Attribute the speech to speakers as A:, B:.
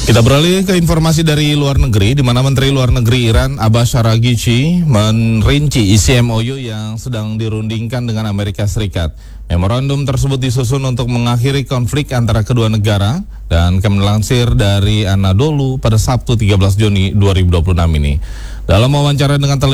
A: Kita beralih ke informasi dari luar negeri, di mana Menteri Luar Negeri Iran Abbas Araghchi merinci isi MOU yang sedang dirundingkan dengan Amerika Serikat. Memorandum tersebut disusun untuk mengakhiri konflik antara kedua negara dan melansir dari Anadolu pada Sabtu 13 Juni 2026 ini. Dalam wawancara dengan